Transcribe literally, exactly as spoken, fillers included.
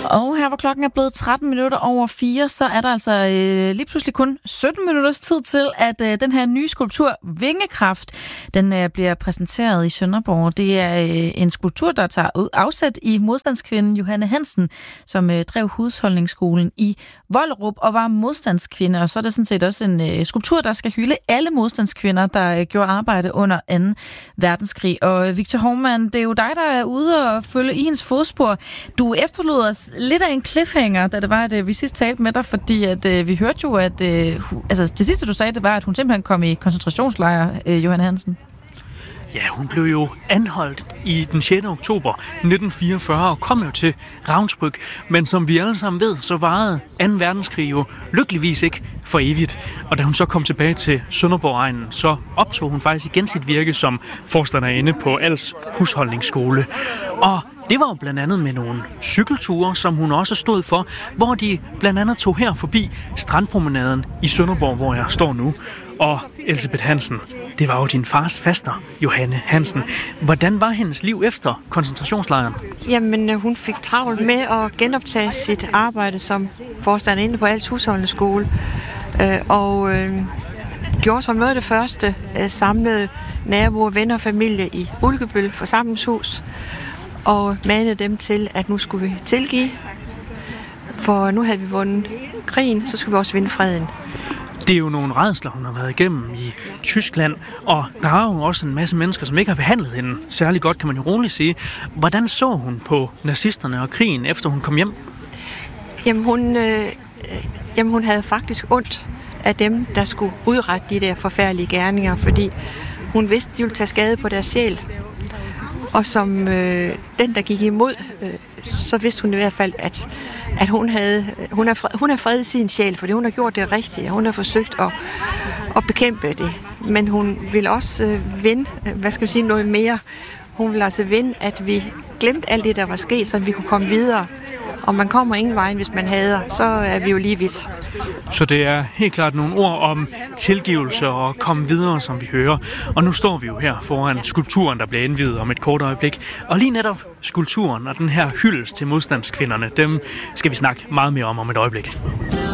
Og her hvor klokken er blevet tretten minutter over fire, så er der altså øh, lige pludselig kun sytten minutters tid til, at øh, den her nye skulptur, Vingekraft, den øh, bliver præsenteret i Sønderborg. Det er øh, en skulptur, der tager afsæt i modstandskvinden Johanne Hansen, som øh, drev husholdningsskolen i Vollerup og var modstandskvinde. Og så er det sådan set også en øh, skulptur, der skal hylde alle modstandskvinder, der øh, gjorde arbejde under anden verdenskrig. Og øh, Victor Hovmand, det er jo dig, der er ude og følge i hendes fodspor. Du efterlod os lidt af en cliffhanger, da det var, at vi sidst talte med dig, fordi at, øh, vi hørte jo, at øh, altså, det sidste, du sagde, det var, at hun simpelthen kom i koncentrationslejr, øh, Johanne Hansen. Ja, hun blev jo anholdt i den sjette oktober nitten fireogfyrre og kom jo til Ravnsbrück. Men som vi alle sammen ved, så varede anden verdenskrig jo lykkeligvis ikke for evigt. Og da hun så kom tilbage til Sønderborg-egnen, så optog hun faktisk igen sit virke som forstanderinde på Als husholdningsskole. Og det var jo blandt andet med nogle cykelture, som hun også stod for, hvor de blandt andet tog her forbi strandpromenaden i Sønderborg, hvor jeg står nu. Og Elsebeth Hansen, det var jo din fars faster, Johanne Hansen. Hvordan var hendes liv efter koncentrationslejren? Jamen, hun fik travlt med at genoptage sit arbejde som forstanderinde på Als husholdningsskole. Og øh, gjorde som noget af det første, samlede naboer, venner og familie i Ulkebøl forsamlingshus. Og manede dem til, at nu skulle vi tilgive. For nu havde vi vundet krigen, så skulle vi også vinde freden. Det er jo nogle rædsler, hun har været igennem i Tyskland, og der er jo også en masse mennesker, som ikke har behandlet hende særlig godt, kan man jo roligt sige. Hvordan så hun på nazisterne og krigen, efter hun kom hjem? Jamen hun, øh, jamen, hun havde faktisk ondt af dem, der skulle udrette de der forfærdelige gerninger, fordi hun vidste, de ville tage skade på deres sjæl. Og som øh, den, der gik imod, øh, så vidste hun i hvert fald, at, at hun havde hun har fred, hun har fredet sin sjæl, fordi hun har gjort det rigtige. Hun har forsøgt at, at bekæmpe det. Men hun vil også øh, vinde, hvad skal vi sige, noget mere. Hun vil altså vinde, at vi glemte alt det, der var sket, så vi kunne komme videre. Og man kommer ingen vej, hvis man hader, så er vi jo lige vidt. Så det er helt klart nogle ord om tilgivelse og komme videre, som vi hører. Og nu står vi jo her foran skulpturen, der bliver indviet om et kort øjeblik. Og lige netop skulpturen og den her hyldest til modstandskvinderne, dem skal vi snakke meget mere om om et øjeblik.